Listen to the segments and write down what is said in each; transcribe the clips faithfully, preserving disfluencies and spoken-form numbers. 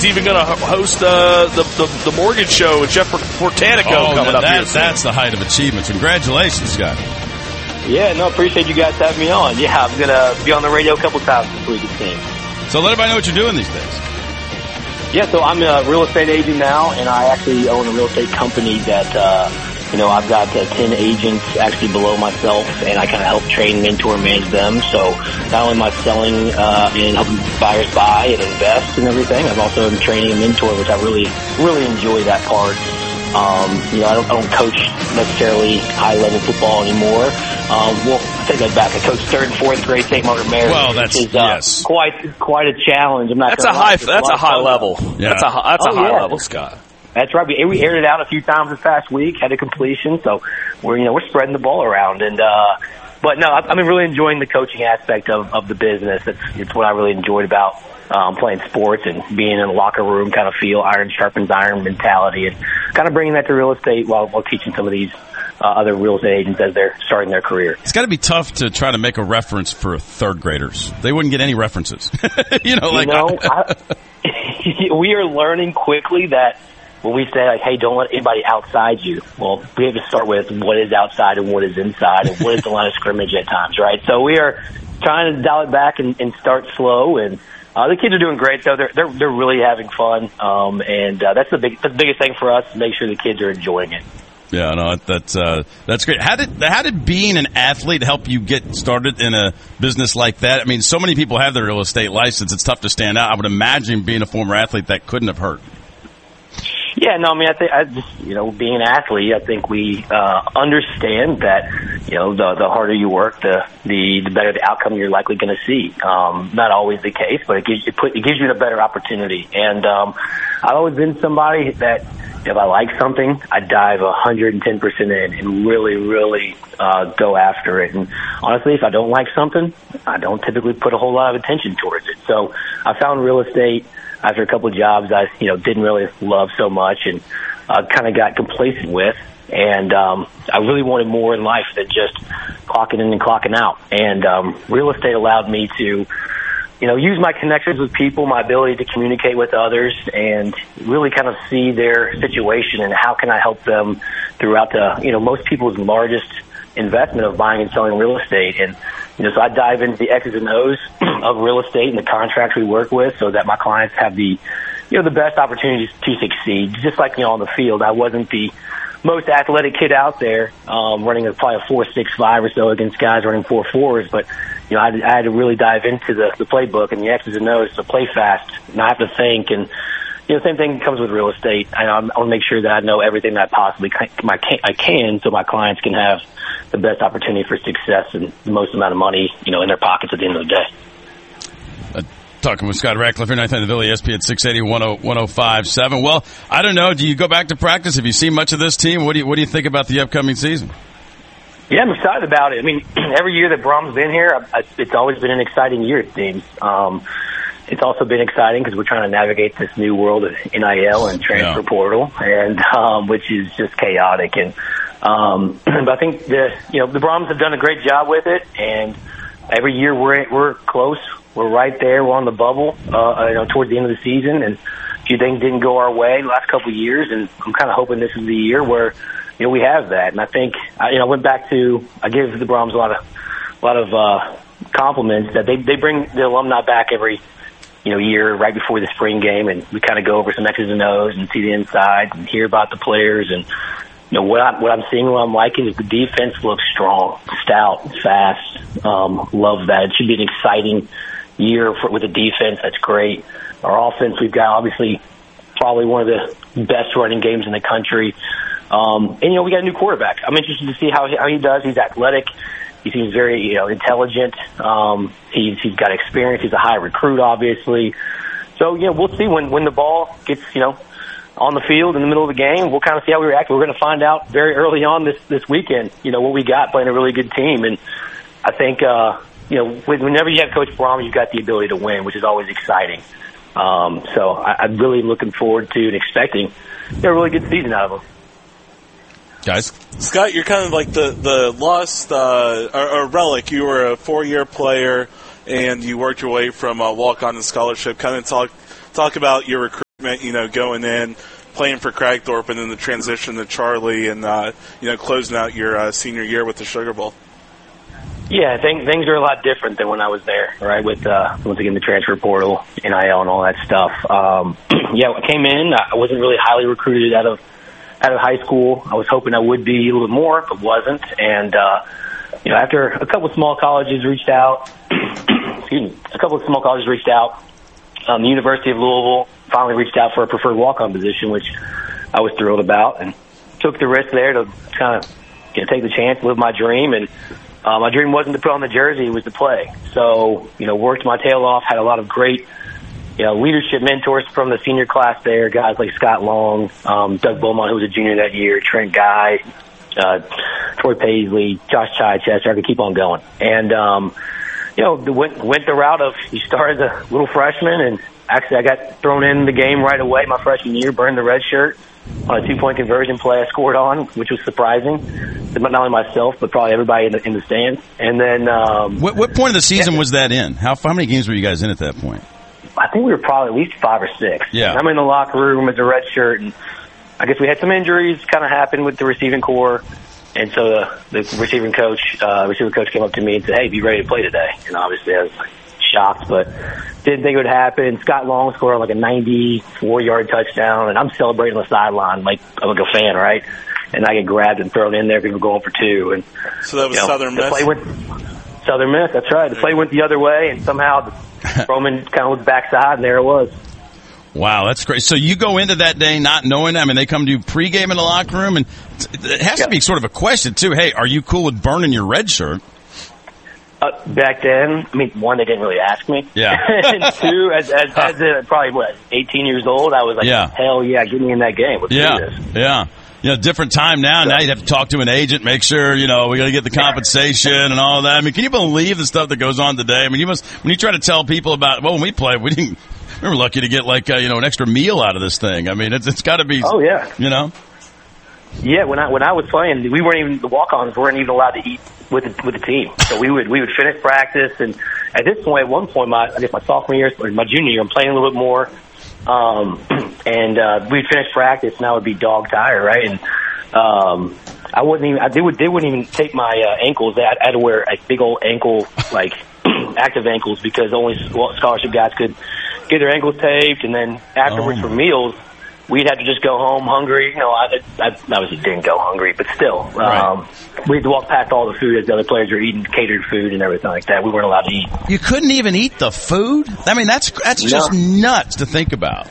he's even going to host uh, the, the the mortgage show with Jeff Portanico oh, coming that, up here. That, that's the height of achievements. Congratulations, Scott. Yeah, no, appreciate you guys having me on. Yeah, I'm going to be on the radio a couple times this week, it seems. So let everybody know what you're doing these days. Yeah, so I'm a real estate agent now, and I actually own a real estate company that, uh, you know, I've got uh, ten agents actually below myself, and I kind of help train, mentor, manage them. So not only am I selling uh, and helping buyers buy and invest and everything, I'm also training and mentor, which I really, really enjoy that part. Um, you know, I don't, I don't coach necessarily high-level football anymore. Um, well, I take that back. I coach third and fourth grade Saint Margaret Mary. Well, that's which is, uh, yes, quite quite a challenge. I'm not. That's a high. That's a high level. Yeah. That's a that's oh, a high yeah. level, Scott. That's right. We, we aired it out a few times this past week. Had a completion, so we're you know we're spreading the ball around. And uh, but no, I'm really enjoying the coaching aspect of, of the business. It's it's what I really enjoyed about um, playing sports and being in a locker room kind of feel, iron sharpens iron mentality, and kind of bringing that to real estate while while teaching some of these uh, other real estate agents as they're starting their career. It's got to be tough to try to make a reference for third graders. They wouldn't get any references. you know, like you know, I, we are learning quickly that when we say, like, hey, don't let anybody outside you, well, we have to start with what is outside and what is inside and what is the line of scrimmage at times, right? So we are trying to dial it back and, and start slow. And uh, the kids are doing great, though. They're they're, they're really having fun, um, and uh, that's the big the biggest thing for us, to make sure the kids are enjoying it. Yeah, no, that's uh, that's great. How did how did being an athlete help you get started in a business like that? I mean, so many people have their real estate license; it's tough to stand out. I would imagine being a former athlete, that couldn't have hurt. Yeah, no, I mean, I think, I just, you know, being an athlete, I think we uh, understand that, you know, the the harder you work, the the, the better the outcome you're likely going to see. Um, not always the case, but it gives, it, put, it gives you a better opportunity. And um, I've always been somebody that, if I like something, I dive one hundred ten percent in and really, really uh, go after it. And honestly, if I don't like something, I don't typically put a whole lot of attention towards it. So I found real estate after a couple of jobs I, you know, didn't really love so much and uh, kind of got complacent with. And um, I really wanted more in life than just clocking in and clocking out. And um, real estate allowed me to, you know, use my connections with people, my ability to communicate with others, and really kind of see their situation and how can I help them throughout the, you know, most people's largest investment of buying and selling real estate. And, you know, so I dive into the X's and O's of real estate and the contracts we work with so that my clients have the, you know, the best opportunities to succeed. Just like, you know, on the field, I wasn't the most athletic kid out there, um, running a, probably a four six five or so against guys running four fours, but, you know, I, I had to really dive into the, the playbook and the X's and O's to play fast, and I have to think. And, you know, same thing comes with real estate. I, I want to make sure that I know everything that I possibly can, my, can, I can so my clients can have the best opportunity for success and the most amount of money, you know, in their pockets at the end of the day. Uh, talking with Scott Ratcliffe here, ninth on the Philly, S P at six eighty, one oh five point seven. Well, I don't know. Do you go back to practice? Have you seen much of this team? What do you, what do you think about the upcoming season? Yeah, I'm excited about it. I mean, every year that Brahm's been here, I, I, it's always been an exciting year, it seems. Um, it's also been exciting because we're trying to navigate this new world of N I L and transfer yeah. portal, and um, which is just chaotic. And um, but I think the you know the Brahms have done a great job with it, and every year we're we're close. We're right there. We're on the bubble, uh, you know, towards the end of the season, and a few things didn't go our way the last couple of years, and I'm kind of hoping this is the year where, you know, we have that. And I think, I, you know, I went back to, I give the Brahms a lot of, a lot of uh, compliments that they they bring the alumni back every, you know, year right before the spring game, and we kind of go over some X's and O's and see the inside and hear about the players. And you know, what, I, what I'm seeing, what I'm liking is the defense looks strong, stout, fast. Um, love that. It should be an exciting year for, with the defense. That's great. Our offense, we've got obviously probably one of the best running games in the country. Um, and, you know, we got a new quarterback. I'm interested to see how he, how he does. He's athletic. He seems very, you know, intelligent. Um, he's, he's got experience. He's a high recruit, obviously. So, you know, we'll see when, when the ball gets, you know, on the field in the middle of the game. We'll kind of see how we react. We're going to find out very early on this, this weekend, you know, what we got playing a really good team. And I think, uh, you know, whenever you have Coach Brahm, you've got the ability to win, which is always exciting. Um, so I, I'm really looking forward to and expecting you know, a really good season out of them. Guys? Scott, you're kind of like the, the lost uh, or, or relic. You were a four-year player, and you worked your way from uh, walk-on to scholarship. Kind of talk talk about your recruitment you know, going in, playing for Cragthorpe, and then the transition to Charlie, and uh, you know, closing out your uh, senior year with the Sugar Bowl? Yeah, I think things are a lot different than when I was there, right, with, uh, once again, the transfer portal, N I L, and all that stuff. Um, yeah, I came in. I wasn't really highly recruited out of out of high school. I was hoping I would be a little bit more, but wasn't. And, uh, you know, after a couple of small colleges reached out, excuse me, a couple of small colleges reached out, um, the University of Louisville finally reached out for a preferred walk-on position, which I was thrilled about, and took the risk there to kind of you know, take the chance, live my dream. And uh, my dream wasn't to put on the jersey, it was to play. So, you know, worked my tail off, had a lot of great you know, leadership mentors from the senior class there, guys like Scott Long, um, Doug Beaumont, who was a junior that year, Trent Guy, uh, Troy Paisley, Josh Chichester. I could keep on going. And, um, you know, went, went the route of you start as a little freshman, and actually I got thrown in the game right away my freshman year, burned the red shirt on a two-point conversion play I scored on, which was surprising. Not only myself, but probably everybody in the, in the stands. And then... Um, what, what point of the season was that in? How, how many games were you guys in at that point? I think we were probably at least five or six. Yeah. I'm in the locker room as a red shirt, and I guess we had some injuries kind of happen with the receiving core. And so the, the receiving coach, uh, receiver coach came up to me and said, hey, be ready to play today. And obviously I was like, shocked, but didn't think it would happen. Scott Long scored like a ninety-four-yard touchdown, and I'm celebrating on the sideline like I'm like a fan, right? And I get grabbed and thrown in there. People going for two. And so that was you know, Southern Miss? Play went, Southern Miss, that's right. The play went the other way, and somehow Roman kind of looked backside, and there it was. Wow, that's great. So you go into that day not knowing, I mean, they come to you pregame in the locker room, and it has yeah. to be sort of a question, too. Hey, are you cool with burning your red shirt? Uh, back then, I mean, one, they didn't really ask me. Yeah. And two, as, as, as a, probably, what, eighteen years old, I was like, yeah. hell yeah, get me in that game. Let's yeah. do this. Yeah. You know, different time now. Now you'd have to talk to an agent, make sure, you know, we got to get the compensation and all that. I mean, can you believe the stuff that goes on today? I mean, you must, when you try to tell people about, well, when we played, we didn't, we were lucky to get like, uh, you know, an extra meal out of this thing. I mean, it's, it's got to be, oh, yeah. You know? Yeah, when I when I was playing, we weren't even, the walk-ons weren't even allowed to eat with the, with the team. So we would we would finish practice, and at this point, at one point, my I guess my sophomore year or my junior year, I'm playing a little bit more, um, and uh, we'd finish practice, and I would be dog tired, right? And um, I wouldn't even I, they would they wouldn't even take my uh, ankles. I had to wear a big old ankle like active ankles because only scholarship guys could get their ankles taped, and then afterwards oh. for meals. We'd have to just go home hungry. You know, I, I obviously didn't go hungry, but still, um, right. we had to walk past all the food as the other players were eating catered food and everything like that. We weren't allowed to eat. You couldn't even eat the food? I mean, that's that's just no. nuts to think about.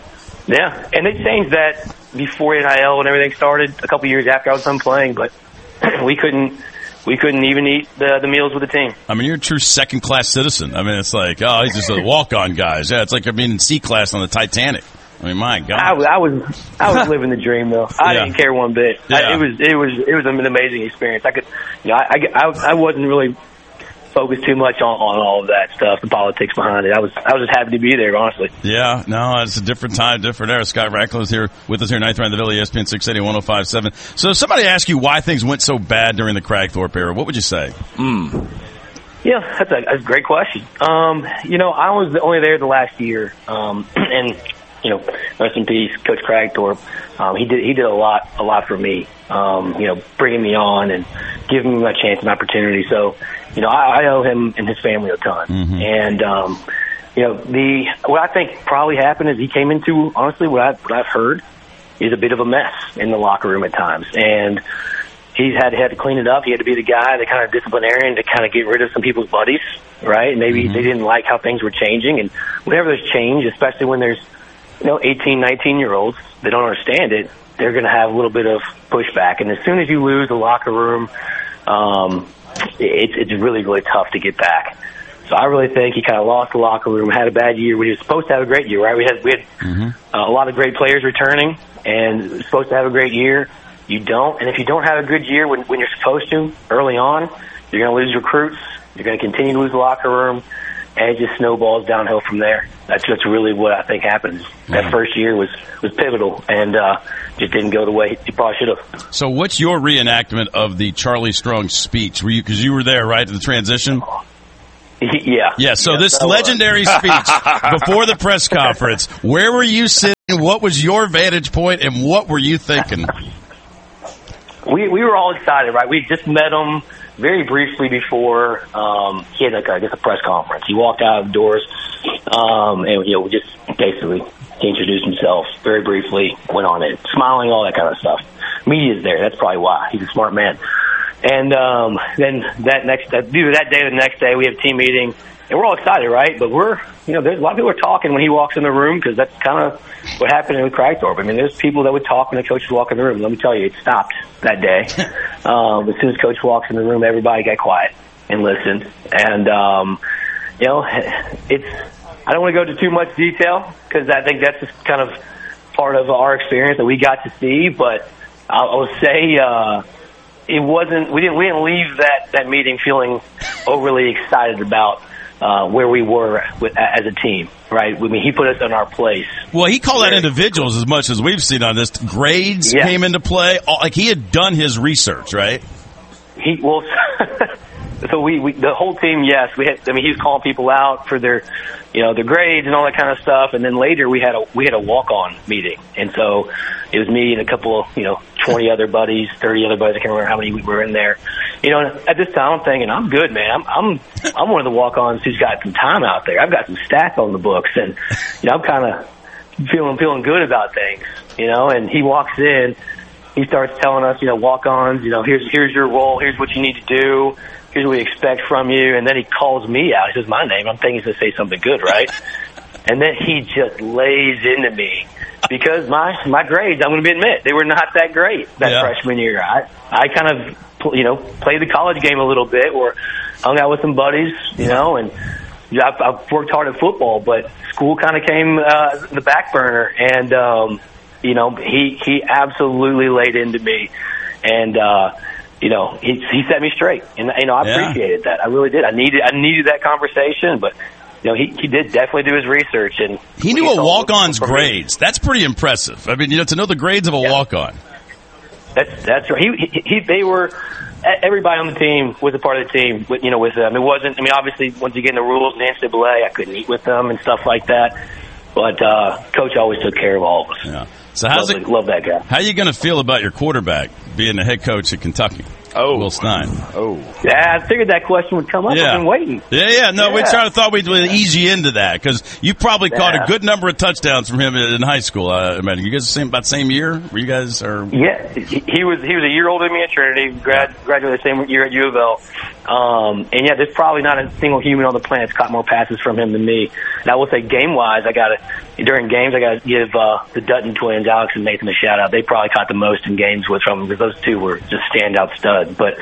Yeah, and they changed that before N I L and everything started a couple years after I was done playing, but we couldn't. We couldn't even eat the the meals with the team. I mean, you're a true second-class citizen. I mean, it's like, oh, he's just a walk-on guys. Yeah, it's like being in C class on the Titanic. I mean, my God. I was, I was, I was living the dream though. I yeah. didn't care one bit. Yeah. I, it was, it was, it was an amazing experience. I could, you know, I, I, I wasn't really focused too much on, on all of that stuff, the politics behind it. I was, I was just happy to be there, honestly. Yeah, no, it's a different time, different era. Scott Radcliffe is here with us here, ninth round of the Ville, E S P N six eighty, one oh five point seven. So, if somebody asked you why things went so bad during the Cragthorpe era, what would you say? Mm. Yeah, that's a, that's a great question. Um, you know, I was only there the last year, um, and. You know, rest in peace, Coach Cragthorpe. Um, he did he did a lot a lot for me. Um, you know, bringing me on and giving me my chance and opportunity. So, you know, I, I owe him and his family a ton. Mm-hmm. And um, you know, the what I think probably happened is he came into honestly what I what I've heard is a bit of a mess in the locker room at times, and he's had had to clean it up. He had to be the guy, the kind of disciplinarian to kind of get rid of some people's buddies, right? Maybe mm-hmm. they didn't like how things were changing, and whenever there's change, especially when there's you know, eighteen, nineteen-year-olds, they don't understand it, they're going to have a little bit of pushback. And as soon as you lose the locker room, um, it's, it's really, really tough to get back. So I really think he kind of lost the locker room, had a bad year. We were supposed to have a great year, right? We had, we had mm-hmm. uh, a lot of great players returning, and supposed to have a great year. You don't. And if you don't have a good year when, when you're supposed to early on, you're going to lose recruits. You're going to continue to lose the locker room. And it just snowballs downhill from there. That's just really what I think happens. Yeah. That first year was, was pivotal and uh, just didn't go the way he probably should have. So what's your reenactment of the Charlie Strong speech? Were you because you were there, right, at the transition? Yeah. Yeah, so yeah, this so, uh, legendary speech before the press conference, where were you sitting? What was your vantage point, and what were you thinking? We we were all excited, right? We just met him very briefly before um, he had like I guess a press conference. He walked out of the doors, um, and you know, we just basically he introduced himself very briefly, went on it, smiling, all that kind of stuff. Media's there. That's probably why he's a smart man. And um, then that next, uh, due to that day, the next day we have a team meeting, and we're all excited, right? But we're, you know, there's a lot of people are talking when he walks in the room because that's kind of what happened in Kragthorpe. I mean, there's people that would talk when the coach would walk in the room. Let me tell you, it stopped that day. um, as soon as coach walks in the room, everybody got quiet and listened. And um, you know, it's. I don't want to go into too much detail because I think that's just kind of part of our experience that we got to see. But I'll, I'll say. Uh, It wasn't. We didn't. We didn't leave that, that meeting feeling overly excited about uh, where we were with, as a team. Right. I mean, he put us in our place. Well, he called out individuals as much as we've seen on this. Grades yeah. came into play. Like he had done his research, right? He well. So we, we the whole team. Yes, we had. I mean, he was calling people out for their, you know, their grades and all that kind of stuff. And then later we had a we had a walk on meeting, and so it was me and a couple of, you know, twenty other buddies, thirty other buddies. I can't remember how many we were in there. You know, at this time I'm thinking, I'm good, man. I'm I'm I'm one of the walk-ons who's got some time out there. I've got some stats on the books, and you know, I'm kind of feeling feeling good about things. You know, and he walks in, he starts telling us, you know, walk-ons. You know, here's here's your role. Here's what you need to do. Here's what we expect from you. And then he calls me out. He says my name. I'm thinking he's going to say something good, right? And then he just lays into me. Because my my grades, I'm going to be admit, they were not that great that yeah. freshman year. I I kind of, you know, played the college game a little bit, or hung out with some buddies, you know, and you know, I've, I've worked hard at football, but school kind of came uh, the back burner, and um, you know, he he absolutely laid into me, and uh, you know, he he set me straight, and you know, I yeah. appreciated that. I really did. I needed I needed that conversation, but. You know, he, he did definitely do his research. And he knew a walk-on's grades. That's pretty impressive. I mean, you know, to know the grades of a yeah. walk-on. That's that's right. He, he, he they were everybody on the team was a part of the team. With, you know, with them, it wasn't. I mean, obviously, once you get in the rules in the N C double A, I couldn't eat with them and stuff like that. But uh, coach always took care of all of us. Yeah. So how's love, it? Love that guy. How are you going to feel about your quarterback being the head coach at Kentucky? Oh, Will Stein. Oh, yeah. I figured that question would come up. Yeah. I've been waiting. Yeah, yeah. No, yeah. we tried to thought we'd ease you into that because you probably yeah. caught a good number of touchdowns from him in high school. I imagine you guys the same about the same year. Were you guys? Or yeah, he, he was. He was a year older than me at Trinity. Grad, graduated the same year at U of L. Um, and yeah, there's probably not a single human on the planet that's caught more passes from him than me. And I will say, game wise, I got to during games I got to give uh, the Dutton twins, Alex and Nathan, a shout out. They probably caught the most in games with from because those two were just standout studs. But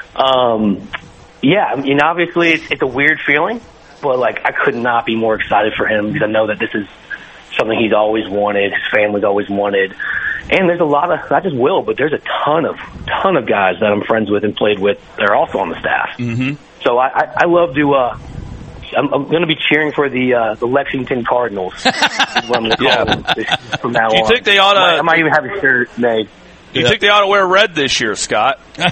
um, yeah, I mean, obviously it's, it's a weird feeling, but like I could not be more excited for him because I know that this is something he's always wanted, his family's always wanted. And there's a lot of, not just Will, but there's a ton of, ton of guys that I'm friends with and played with that are also on the staff. Mm-hmm. So I, I, I love to, uh, I'm, I'm going to be cheering for the uh, the Lexington Cardinals. Is what I'm going to call yeah. them from now Do you on. think they ought to? I might, I might even have a shirt made. You yeah. think they ought to wear red this year, Scott? Look,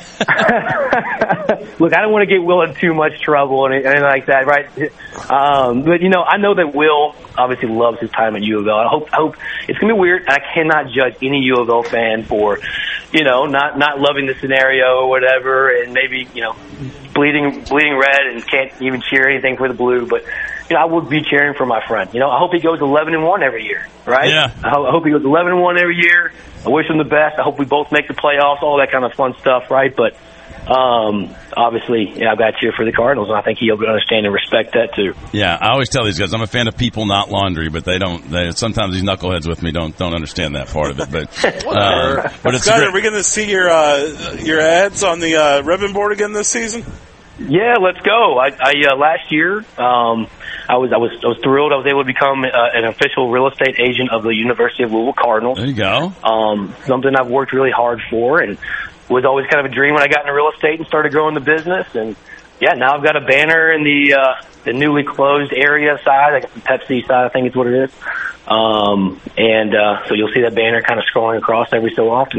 I don't want to get Will in too much trouble and anything like that, right? Um, but you know, I know that Will obviously loves his time at U of L. I hope, I hope it's gonna be weird. I cannot judge any U of L fan for, you know, not not loving the scenario or whatever, and maybe you know, bleeding bleeding red and can't even cheer anything for the blue. But you know, I would be cheering for my friend. You know, I hope he goes eleven and one every year, right? Yeah. I hope he goes eleven and one every year. I wish him the best. I hope we both make the playoffs, all that kind of fun stuff, right? But um, obviously, yeah, I've got to cheer for the Cardinals, and I think he'll understand and respect that too. Yeah, I always tell these guys I'm a fan of people, not laundry, but they don't. They, sometimes these knuckleheads with me don't don't understand that part of it. But uh, but it's Scott, great. are we going to see your uh, your ads on the uh, ribbon board again this season? Yeah, let's go. I, I uh, last year, um, I was I was I was thrilled. I was able to become uh, an official real estate agent of the University of Louisville Cardinals. There you go. Um, something I've worked really hard for, and was always kind of a dream when I got into real estate and started growing the business. And yeah, now I've got a banner in the uh, the newly closed area side, like the Pepsi side, I think is what it is. Um, and uh, so you'll see that banner kind of scrolling across every so often.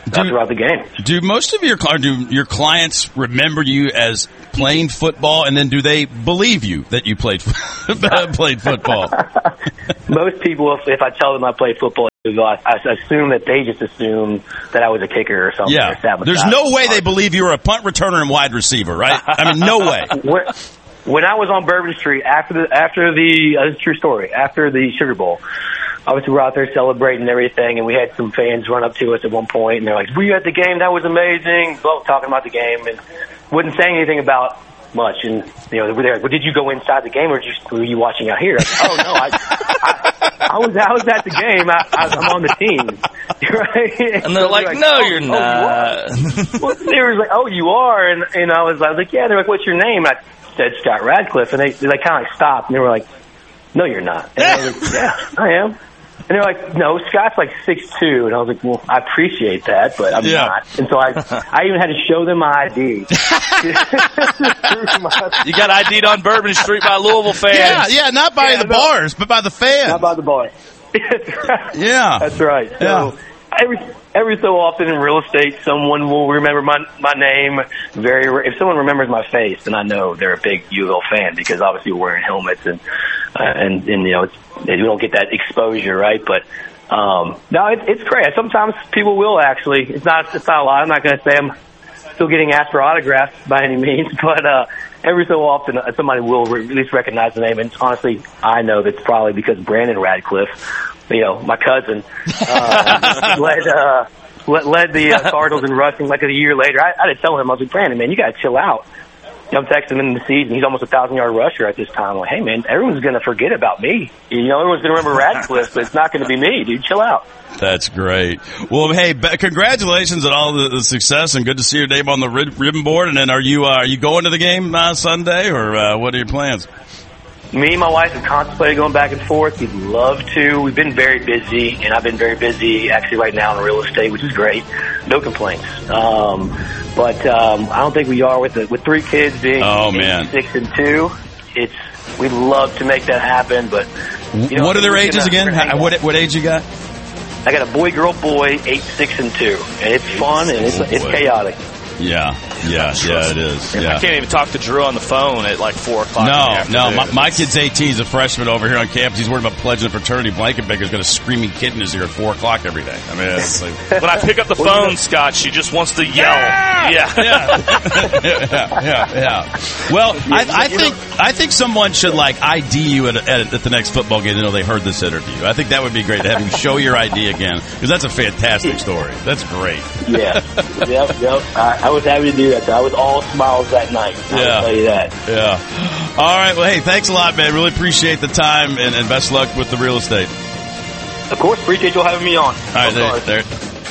uh, throughout the game. Do most of your do your clients remember you as playing football, and then do they believe you that you played played football? Most people, if, if I tell them I played football, I, I assume that they just assume that I was a kicker or something. Yeah, or there's no way they believe you were a punt returner and wide receiver, right? I mean, no way. When, when I was on Bourbon Street after the after the uh, this is a true story after the Sugar Bowl, obviously we're out there celebrating and everything, and we had some fans run up to us at one point, and they're like, "Were you at the game? That was amazing." Both talking about the game and wouldn't say anything about much, and you know, they were like, "Well, did you go inside the game, or just were you watching out here?" I said, "Oh no, I, I, I was I was at the game. I, I, I'm on the team." Right? And they're like, like, "No, oh, you're oh, not." You well, they were like, "Oh, you are," and and I was, I was like, "Yeah." They're like, "What's your name?" I said Scott Radcliffe, and they they like kind of like stopped, and they were like, "No, you're not." And I was like, "Yeah, I am." And they're like, "No, Scott's like six two." And I was like, "Well, I appreciate that, but I'm yeah. not." And so I I even had to show them my I D. You got I D'd on Bourbon Street by Louisville fans. Yeah, yeah, not by yeah, the no, bars, but by the fans. Not by the bars. That's right. Yeah. That's right. So yeah. every every so often in real estate, someone will remember my my name. Very if someone remembers my face, then I know they're a big U of L fan, because obviously we're wearing helmets and uh, and and you know it's, we don't get that exposure, right? But um, no, it, it's great. Sometimes people will actually. It's not it's not a lot. I'm not going to say I'm still getting asked for autographs by any means, but uh, every so often uh, somebody will re- at least recognize the name. And honestly, I know that's probably because Brandon Radcliffe, you know, my cousin, uh, led, uh, led led the uh, Cardinals in rushing like a year later. I, I had to tell him, I was like, "Brandon, man, you got to chill out." I'm texting him in the season. He's almost a thousand-yard rusher at this time. I'm like, "Hey, man, everyone's going to forget about me. You know, everyone's going to remember Radcliffe, but it's not going to be me, dude. Chill out." That's great. Well, hey, b- congratulations on all the, the success, and good to see your name on the rib- ribbon board. And then are you uh, are you going to the game uh, Sunday, or uh, what are your plans? Me and my wife have contemplated going back and forth. We'd love to. We've been very busy, and I've been very busy actually right now in real estate, which is great. No complaints. Um, but um, I don't think we are with the, with three kids being oh, eight, man. six, and two. It's we'd love to make that happen, but you know, what are their ages again? How, what what age you got? I got a boy, girl, boy, eight, six, and two, and it's fun and it's oh, it's chaotic. Yeah, yeah, yeah, it is. Yeah. I can't even talk to Drew on the phone at like four o'clock. No, no, my, my kid's eighteen. He's a freshman over here on campus. He's worried about pledging a fraternity. Blanket Baker's got a screaming kid in his ear at four o'clock every day. I mean, it's like, when I pick up the phone, Scott, she just wants to yell. Yeah, yeah, yeah, yeah, yeah, yeah. Well, I, I think I think someone should like I D you at, at, at the next football game to know they heard this interview. I think that would be great to have you show your I D again, because that's a fantastic story. That's great. Yeah, yep, yep. I, I was happy to do that. I was all smiles that night. I yeah. will tell you that. Yeah. All right. Well, hey, thanks a lot, man. Really appreciate the time, and, and best luck with the real estate. Of course. Appreciate you having me on. All right. There, there.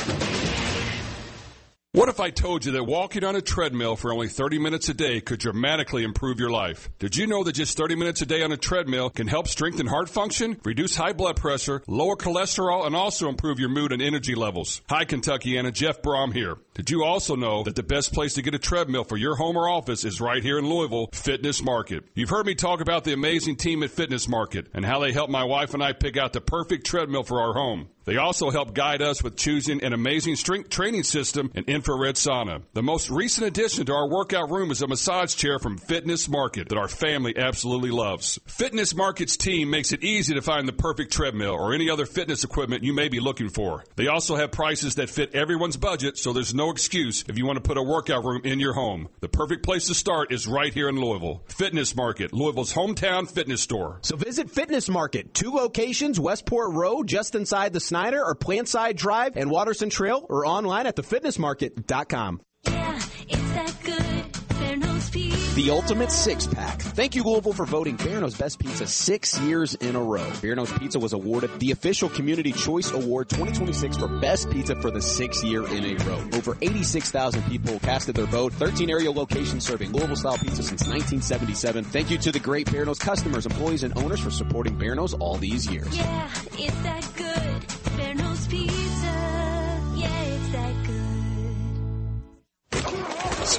What if I told you that walking on a treadmill for only thirty minutes a day could dramatically improve your life? Did you know that just thirty minutes a day on a treadmill can help strengthen heart function, reduce high blood pressure, lower cholesterol, and also improve your mood and energy levels? Hi, Kentuckiana. Jeff Brom here. Did you also know that the best place to get a treadmill for your home or office is right here in Louisville, Fitness Market? You've heard me talk about the amazing team at Fitness Market and how they help my wife and I pick out the perfect treadmill for our home. They also help guide us with choosing an amazing strength training system and infrared sauna. The most recent addition to our workout room is a massage chair from Fitness Market that our family absolutely loves. Fitness Market's team makes it easy to find the perfect treadmill or any other fitness equipment you may be looking for. They also have prices that fit everyone's budget, so there's no excuse if you want to put a workout room in your home. The perfect place to start is right here in Louisville. Fitness Market, Louisville's hometown fitness store. So visit Fitness Market, two locations, Westport Road, just inside the Snyder or Plantside Drive and Watterson Trail, or online at the fitness market dot com. Yeah, it's that good. Bearno's Pizza. The ultimate six-pack. Thank you, Louisville, for voting Bearno's Best Pizza six years in a row. Bearno's Pizza was awarded the official Community Choice Award twenty twenty-six for Best Pizza for the sixth year in a row. Over eighty-six thousand people casted their vote. thirteen area locations serving Louisville-style pizza since nineteen seventy-seven. Thank you to the great Bearno's customers, employees, and owners for supporting Bearno's all these years. Yeah, it's that good. Bearno's Pizza. Yeah, it's that good.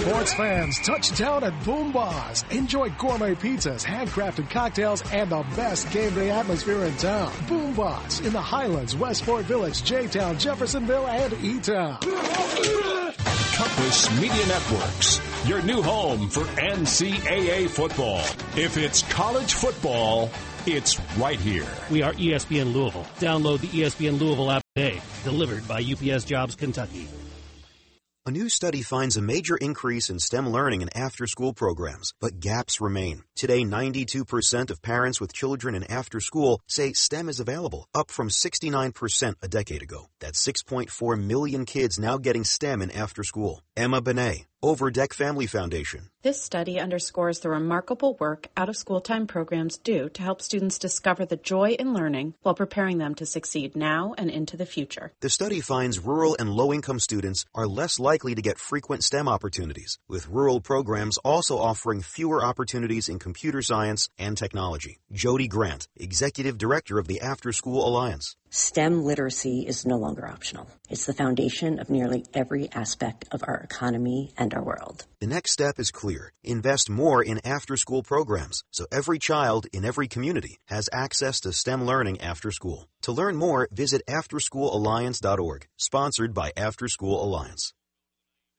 Sports fans, touchdown at Boom Boss. Enjoy gourmet pizzas, handcrafted cocktails, and the best game day atmosphere in town. Boom Boss in the Highlands, Westport Village, J-Town, Jeffersonville, and E-Town. Compass Media Networks, your new home for N C double A football. If it's college football, it's right here. We are E S P N Louisville. Download the E S P N Louisville app today. Delivered by U P S Jobs Kentucky. A new study finds a major increase in STEM learning and after-school programs, but gaps remain. Today, ninety-two percent of parents with children in after-school say STEM is available, up from sixty-nine percent a decade ago. That's six point four million kids now getting STEM in after-school. Emma Benet, Overdeck Family Foundation. This study underscores the remarkable work out-of-school time programs do to help students discover the joy in learning while preparing them to succeed now and into the future. The study finds rural and low-income students are less likely to get frequent STEM opportunities, with rural programs also offering fewer opportunities in computer science and technology. Jody Grant, Executive Director of the After School Alliance. STEM literacy is no longer optional. It's the foundation of nearly every aspect of our economy and our world. The next step is clear. Invest more in after-school programs so every child in every community has access to STEM learning after school. To learn more, visit after school alliance dot org, sponsored by After School Alliance.